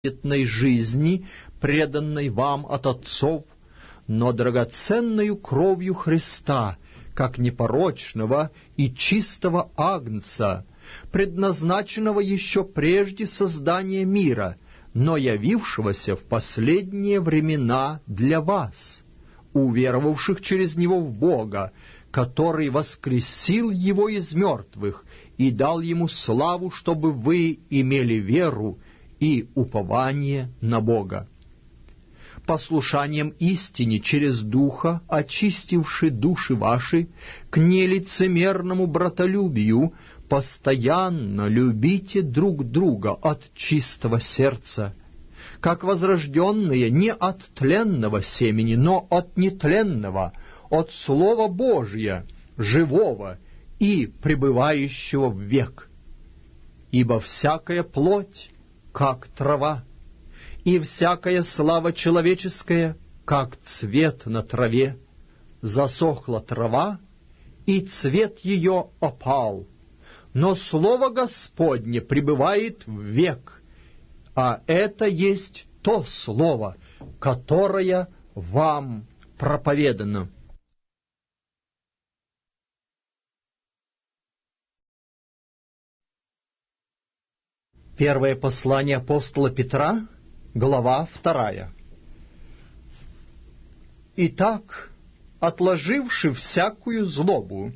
жизни, преданной вам от отцов, но драгоценною кровью Христа, как непорочного и чистого агнца, предназначенного еще прежде создания мира, но явившегося в последние времена для вас, уверовавших через Него в Бога, который воскресил Его из мертвых и дал Ему славу, чтобы вы имели веру и упование на Бога. Послушанием истине через Духа, очистивши души ваши, к нелицемерному братолюбию, постоянно любите друг друга от чистого сердца, как возрожденные не от тленного семени, но от нетленного, от Слова Божия, живого и пребывающего в век. Ибо всякая плоть, как трава, и всякая слава человеческая, как цвет на траве. Засохла трава, и цвет ее опал, но слово Господне пребывает в век, а это есть то слово, которое вам проповедано. Первое послание апостола Петра, глава 2. Итак, отложивши всякую злобу,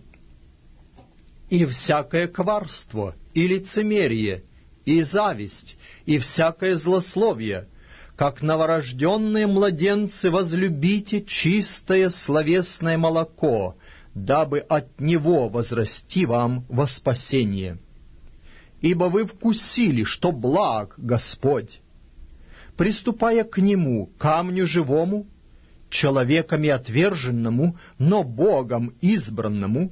и всякое коварство, и лицемерие, и зависть, и всякое злословие, как новорожденные младенцы возлюбите чистое словесное молоко, дабы от него возрасти вам во спасение. Ибо вы вкусили, что благ Господь. Приступая к Нему, камню живому, человеками отверженному, но Богом избранному,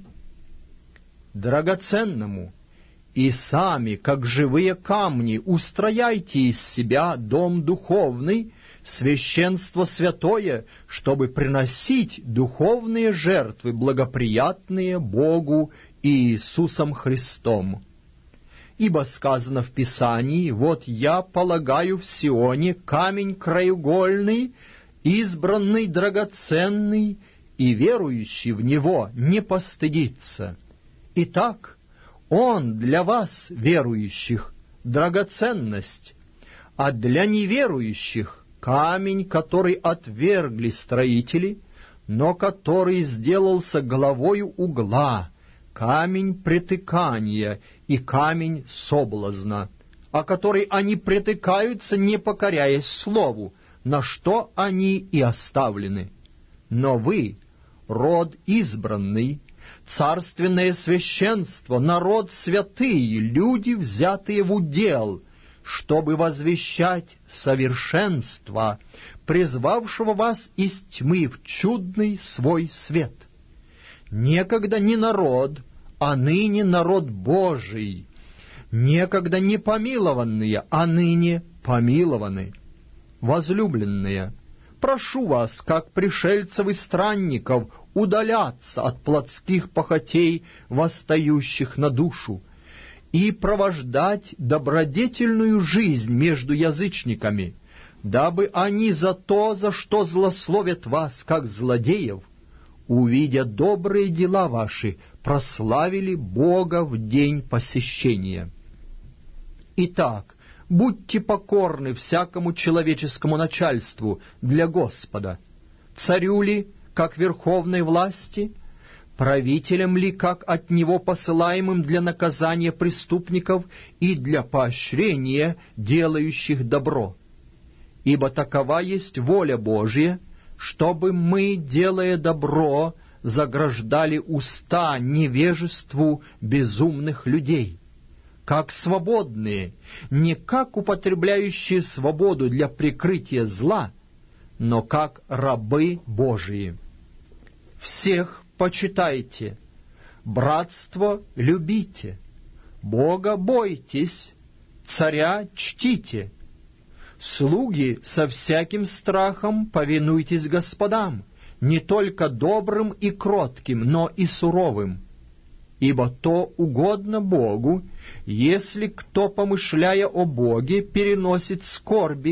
драгоценному, и сами, как живые камни, устрояйте из себя дом духовный, священство святое, чтобы приносить духовные жертвы, благоприятные Богу и Иисусом Христом. Ибо сказано в Писании: «Вот я полагаю в Сионе камень краеугольный, избранный, драгоценный, и верующий в него не постыдится». Итак, Он для вас, верующих, драгоценность, а для неверующих камень, который отвергли строители, но который сделался главою угла, камень притыкания и камень соблазна, о который они притыкаются, не покоряясь слову, на что они и оставлены. Но вы, род избранный, царственное священство, народ святый, люди, взятые в удел, чтобы возвещать совершенство, призвавшего вас из тьмы в чудный свой свет. Некогда не народ, а ныне народ Божий, некогда не помилованные, а ныне помилованы. Возлюбленные, прошу вас, как пришельцев и странников, удаляться от плотских похотей, восстающих на душу, и провождать добродетельную жизнь между язычниками, дабы они за то, за что злословят вас, как злодеев, увидя добрые дела ваши, прославили Бога в день посещения. Итак, будьте покорны всякому человеческому начальству для Господа, царю ли, как верховной власти, правителям ли, как от Него посылаемым для наказания преступников и для поощрения делающих добро. Ибо такова есть воля Божья, чтобы мы, делая добро, заграждали уста невежеству безумных людей, как свободные, не как употребляющие свободу для прикрытия зла, но как рабы Божии. Всех почитайте, братство любите, Бога бойтесь, царя чтите. Слуги, со всяким страхом повинуйтесь господам, не только добрым и кротким, но и суровым. ибо то угодно Богу, если кто, помышляя о Боге, переносит скорби